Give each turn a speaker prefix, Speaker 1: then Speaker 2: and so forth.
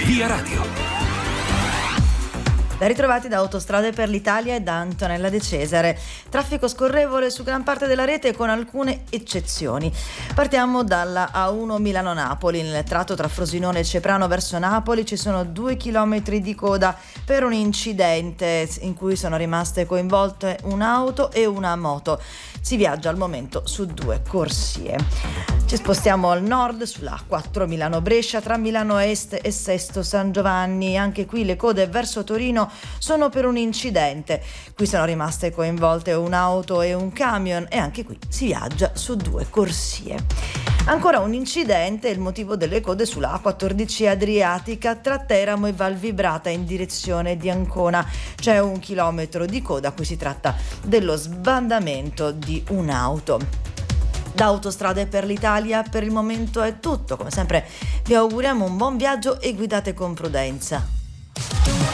Speaker 1: Via Radio.
Speaker 2: Ben ritrovati da Autostrade per l'Italia e da Antonella De Cesare. Traffico scorrevole su gran parte della rete con alcune eccezioni. Partiamo dalla A1 Milano-Napoli. Nel tratto tra Frosinone e Ceprano verso Napoli ci sono 2 chilometri di coda per un incidente in cui sono rimaste coinvolte un'auto e una moto. Si viaggia al momento su 2 corsie. Ci spostiamo al nord sulla A4 Milano-Brescia tra Milano Est e Sesto San Giovanni. Anche qui le code verso Torino sono per un incidente. Qui sono rimaste coinvolte un'auto e un camion e anche qui si viaggia su 2 corsie. Ancora un incidente, il motivo delle code sulla A14 Adriatica tra Teramo e Val Vibrata in direzione di Ancona. C'è 1 chilometro di coda, qui si tratta dello sbandamento di un'auto. Da Autostrade per l'Italia per il momento è tutto. Come sempre vi auguriamo un buon viaggio e guidate con prudenza.